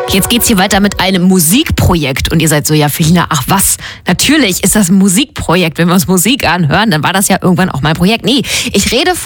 Jetzt geht's hier weiter mit einem Musikprojekt und ihr seid so, ja Felina, ach was, natürlich ist das ein Musikprojekt. Wenn wir uns Musik anhören, dann war das ja irgendwann auch mal ein Projekt. Nee, ich rede